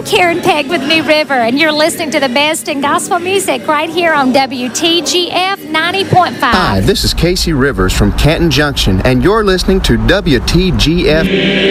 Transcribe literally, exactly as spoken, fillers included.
Karen Pegg with Me River, and you're listening to the best in gospel music right here on W T G F ninety point five. Hi, this is Casey Rivers from Canton Junction, and you're listening to W T G F.